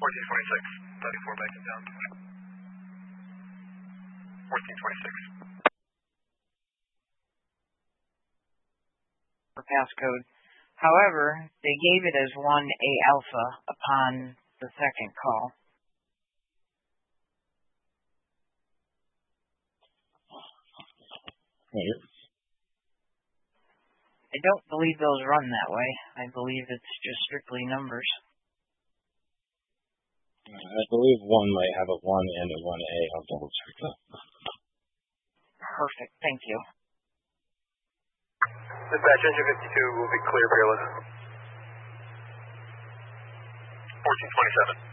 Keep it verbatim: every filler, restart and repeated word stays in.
fourteen twenty-six, thirty-four backing down. fourteen twenty-six. For passcode. However, they gave it as one A alpha upon the second call. Right. I don't believe those run that way. I believe it's just strictly numbers. I believe one might have a one and a one A. I'll double check that. Perfect. Thank you. Dispatch, engine fifty-two will be clear, fearless. fourteen twenty-seven.